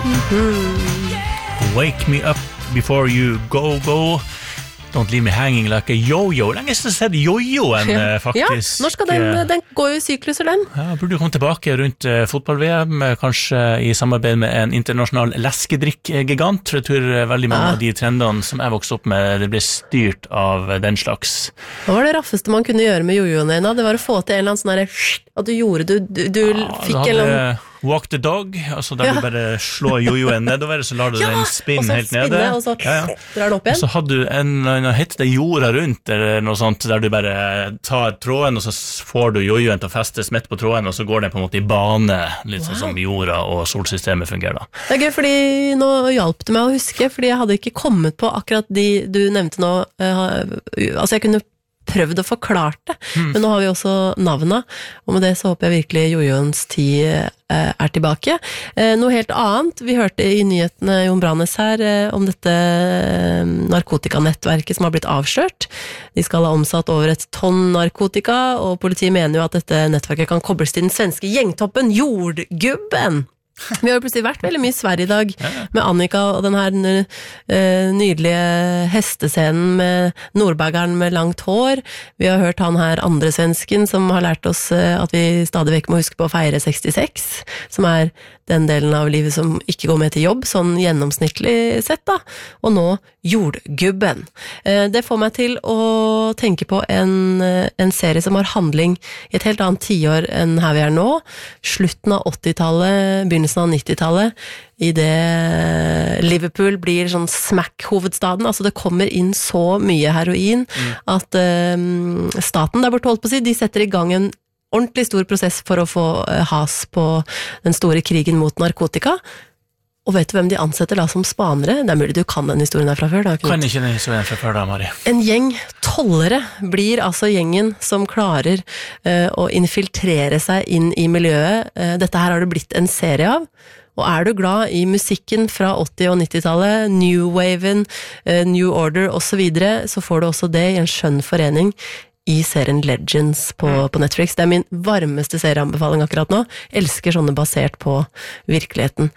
Wake me up before you go. Don't leave me hanging like a yo-yo. Lenge siden jeg har sett yo-yoen, faktisk. Ja, når skal den går jo i sykluser, den. Ja, burde komme tilbake rundt fotball-VM, kanskje i samarbeid med en internasjonal leskedrikk-gigant. Jeg tror veldig mange av de trendene som jeg vokste opp med, det ble styrt av den slags. Hva var det raffeste man kunne gjøre med yo-yoene dine? Det var å få til en eller annen sånn der, at du gjorde, du fikk en eller annen... Walk the dog, altså der du bare slår jojoen nedover, så lar du den spinne helt nede. Og så drar den opp igjen. Og så hadde du en hette det jorda rundt, eller noe sånt, der du bare tar tråden, og så får du jojoen til å festes midt på tråden, og så går den på en måte i bane, litt sånn som jorda og solsystemet fungerer da. Det gøy, fordi nå hjalp du meg å huske, fordi jeg hadde ikke kommet på akkurat de du nevnte nå, altså jeg kunne prøvd å forklare det, men nå har vi også navnet, og med det så håper jeg virkelig jojoens tid er tilbake. Noe helt annet, vi hørte i nyhetene Jon Branes her om dette narkotikanettverket som har blitt avslørt. De skal ha omsatt over 1 tonn narkotika, og politiet mener jo at dette nettverket kan kobles til den svenske gjengtoppen Jordgubben. Vi har jo plutselig vært veldig mye i Sverige i dag med Annika og den her nydelige hestescenen med nordbergeren med langt hår. Vi har hørt han her andre svensken som har lært oss at vi stadig vekk må huske på å feire 66, som er den delen av livet som ikke går med til jobb, sånn gjennomsnittlig sett da. Og nå Jordgubben. Det får meg til å tenke på en serie som har handling i et helt annet tiår enn her vi er nå. Slutten av 80-tallet, begynnelsen av 90-tallet, i det Liverpool blir sånn smack-hovedstaden, altså det kommer inn så mye heroin at staten der borte holdt på å si, de setter i gang en ordentlig stor prosess for å få has på den store krigen mot narkotika. Og vet du hvem de ansetter da som spanere? Det er mulig du kan den historien her fra før da, Knut. Kan ikke den historien fra før da, Mari. En gjeng tollere blir altså gjengen som klarer å infiltrere seg inn i miljøet. Dette her har det blitt en serie av. Og er du glad i musikken fra 80- og 90-tallet, New Waven, New Order og så videre, så får du også det i en skjønn forening i serien Legends på Netflix. Det er min varmeste serieanbefaling akkurat nå. Elsker sånne basert på virkeligheten.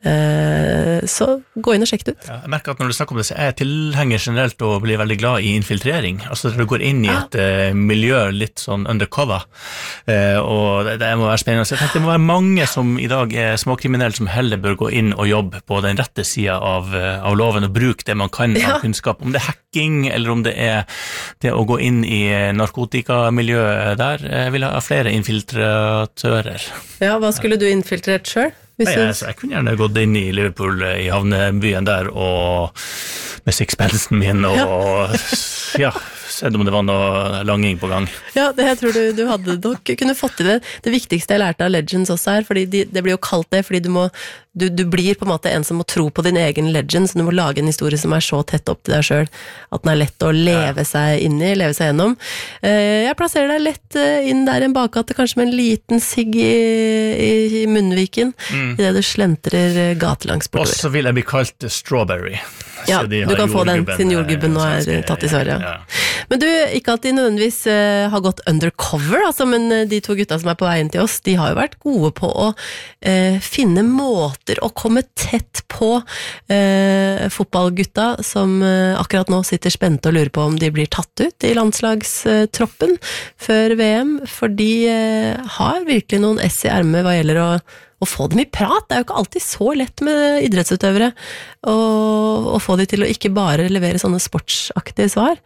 Så gå inn og sjekk det ut. Ja, jeg merker at når du snakker om det, så er jeg tilhenger generelt å bli veldig glad i infiltrering. Altså når du går inn i et miljø litt sånn undercover, og det må være spennende. Så jeg tenker det må være mange som i dag er småkriminelle som heller bør gå inn og jobbe på den rette siden av loven og bruke det man kan av kunnskap. Om det er hacking, eller om det er det å gå inn i narkotikamiljøet der, vil ha flere infiltratører. Ja, hva skulle du infiltrert selv? Jeg kunne gjerne gått inn i Liverpool, i havnebyen der, og med sixpensen min, og sett om det var noe langing på gang. Ja, det jeg tror du hadde nok kunne fått til det. Det viktigste jeg lærte av Legends også her, fordi det blir jo kalt det, fordi du blir på en måte en som må tro på din egen legend, så du må lage en historie som er så tett opp til deg selv, at den er lett å leve seg inn i, leve seg gjennom. Jeg plasserer deg lett inn der i en bakgate, kanskje med en liten sigg i munnviken, i det du slentrer gatelangs bortover. Og så vil jeg bli kalt Strawberry. Ja, du kan få den, siden Jordgubben nå er tatt i Sverige. Ja. Men du, ikke at de nødvendigvis har gått undercover, altså, men de to gutta som er på veien til oss, de har jo vært gode på å finne måter å komme tett på fotballgutta som akkurat nå sitter spent og lurer på om de blir tatt ut i landslagstroppen før VM, for de har virkelig noen ess i ermet hva gjelder å få dem i prat. Det er jo ikke alltid så lett med idrettsutøvere å få dem til å ikke bare levere sånne sportsaktige svar.